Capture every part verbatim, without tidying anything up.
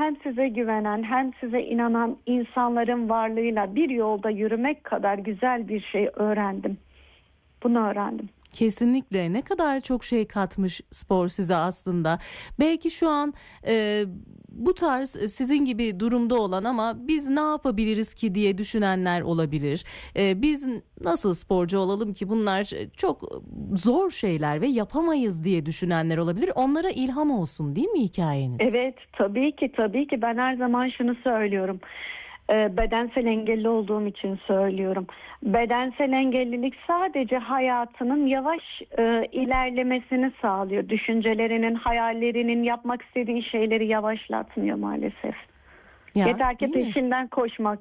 hem size güvenen hem size inanan insanların varlığıyla bir yolda yürümek kadar güzel bir şey öğrendim. Bunu öğrendim. Kesinlikle, ne kadar çok şey katmış spor size aslında. Belki şu an e, bu tarz sizin gibi durumda olan ama biz ne yapabiliriz ki diye düşünenler olabilir. E, biz nasıl sporcu olalım ki, bunlar çok zor şeyler ve yapamayız diye düşünenler olabilir. Onlara ilham olsun, değil mi hikayeniz? Evet, tabii ki tabii ki ben her zaman şunu söylüyorum. Ee, bedensel engelli olduğum için söylüyorum. Bedensel engellilik sadece hayatının yavaş e, ilerlemesini sağlıyor. Düşüncelerinin, hayallerinin, yapmak istediği şeyleri yavaşlatmıyor maalesef. Ya, Yeter ki değil mi? peşinden koşmak,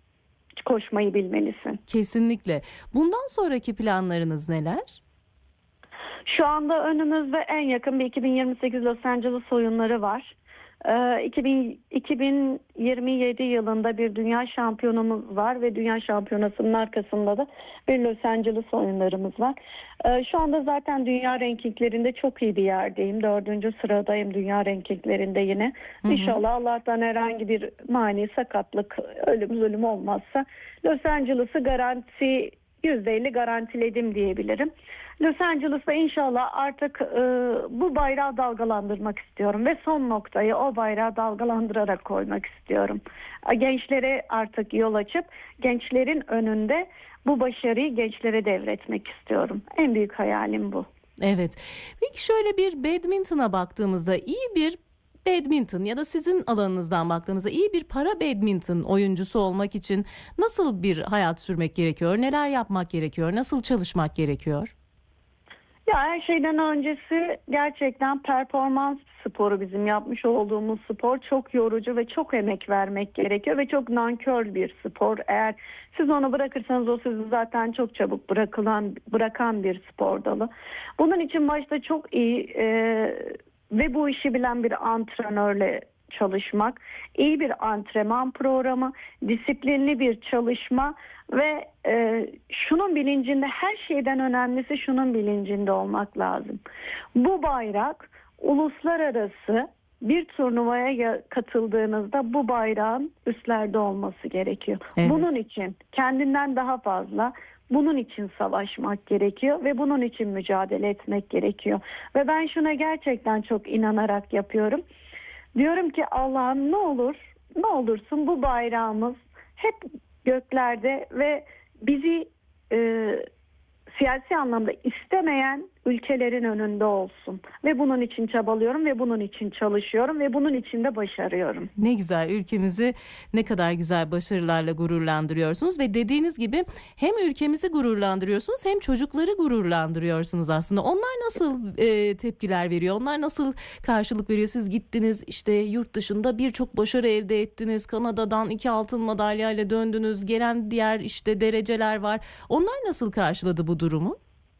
koşmayı bilmelisin. Kesinlikle. Bundan sonraki planlarınız neler? Şu anda önümüzde en yakın bir iki bin yirmi sekiz Los Angeles oyunları var. Ee, iki bin, iki bin yirmi yedi yılında bir dünya şampiyonumuz var ve dünya şampiyonasının arkasında da bir Los Angeles oyunlarımız var. Ee, şu anda zaten dünya rankinglerinde çok iyi bir yerdeyim. Dördüncü sıradayım dünya rankinglerinde yine. Hı hı. İnşallah Allah'tan herhangi bir mani, sakatlık, ölüm zulüm olmazsa Los Angeles'ı garanti yüzde elli garantiledim diyebilirim. Los Angeles'ta inşallah artık e, bu bayrağı dalgalandırmak istiyorum ve son noktayı o bayrağı dalgalandırarak koymak istiyorum. Gençlere artık yol açıp gençlerin önünde bu başarıyı gençlere devretmek istiyorum. En büyük hayalim bu. Evet. Peki şöyle bir badminton'a baktığımızda, iyi bir badminton ya da sizin alanınızdan baktığımızda iyi bir para badminton oyuncusu olmak için nasıl bir hayat sürmek gerekiyor? Neler yapmak gerekiyor? Nasıl çalışmak gerekiyor? Ya her şeyden öncesi gerçekten performans sporu, bizim yapmış olduğumuz spor çok yorucu ve çok emek vermek gerekiyor ve çok nankör bir spor. Eğer siz onu bırakırsanız o sizi zaten çok çabuk bırakılan bırakan bir spor dalı. Bunun için başta çok iyi e, ve bu işi bilen bir antrenörle çalışmak, iyi bir antrenman programı, disiplinli bir çalışma ve e, şunun bilincinde, her şeyden önemlisi şunun bilincinde olmak lazım. Bu bayrak uluslararası bir turnuvaya katıldığınızda bu bayrağın üstlerde olması gerekiyor. Evet. Bunun için kendinden daha fazla, bunun için savaşmak gerekiyor ve bunun için mücadele etmek gerekiyor. Ve ben şuna gerçekten çok inanarak yapıyorum. Diyorum ki Allah'ım ne olur, ne olursun bu bayrağımız hep göklerde ve bizi e, siyasi anlamda istemeyen ülkelerin önünde olsun. Ve bunun için çabalıyorum ve bunun için çalışıyorum ve bunun için de başarıyorum. Ne güzel, ülkemizi ne kadar güzel başarılarla gururlandırıyorsunuz ve dediğiniz gibi hem ülkemizi gururlandırıyorsunuz hem çocukları gururlandırıyorsunuz aslında. Onlar nasıl e, tepkiler veriyor? Onlar nasıl karşılık veriyor? Siz gittiniz, işte yurt dışında birçok başarı elde ettiniz. Kanada'dan iki altın madalyayla döndünüz. Gelen diğer işte dereceler var. Onlar nasıl karşıladı bu durumu?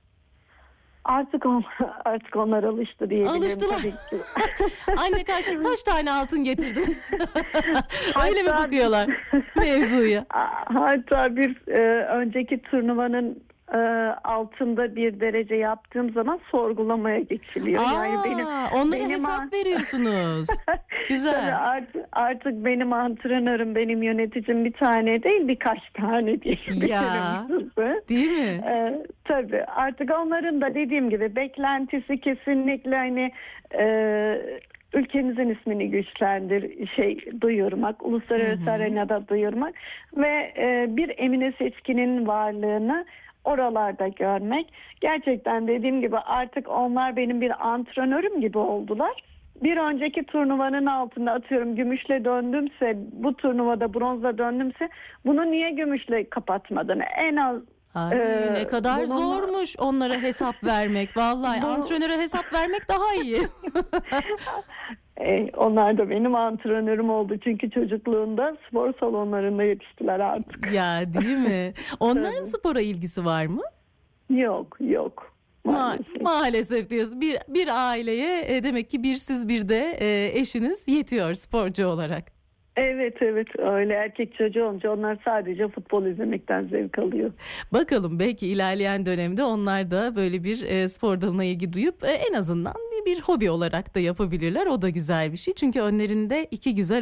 Artık on, artık onlar alıştı diyebilirim. Alıştılar. Tabii ki. Anne kaç, kaç tane altın getirdin? Öyle mi bakıyorlar mevzuya? Hatta bir e, önceki turnuvanın e, altında bir derece yaptığım zaman sorgulamaya geçiliyor. Aa, yani benim onlara benim hesap an... veriyorsunuz. Güzel. Artık, artık benim antrenörüm, benim yöneticim bir tane değil birkaç tane diye. Ya, değil mi? Ee, tabii artık onların da dediğim gibi beklentisi kesinlikle hani e, ülkemizin ismini güçlendir, şey duyurmak, uluslararası hı hı. arenada duyurmak ve e, bir Emine Seçkin'in varlığını oralarda görmek. Gerçekten dediğim gibi artık onlar benim bir antrenörüm gibi oldular. Bir önceki turnuvanın altında atıyorum gümüşle döndümse, bu turnuvada bronzla döndümse bunu niye gümüşle kapatmadın? En az Ay, ee, ne kadar bunun... zormuş onlara hesap vermek. Vallahi bu... antrenöre hesap vermek daha iyi. e, onlar da benim antrenörüm oldu. Çünkü çocukluğunda spor salonlarında yetiştiler artık. Ya değil mi? Onların spora ilgisi var mı? Yok, yok. Maalesef, Ma- maalesef diyorsun. Bir, bir aileye e, demek ki bir siz bir de e, eşiniz yetiyor sporcu olarak. Evet evet öyle, erkek çocuğu olunca onlar sadece futbol izlemekten zevk alıyor. Bakalım belki ilerleyen dönemde onlar da böyle bir e, spor dalına ilgi duyup e, en azından bir hobi olarak da yapabilirler. O da güzel bir şey çünkü önlerinde iki güzel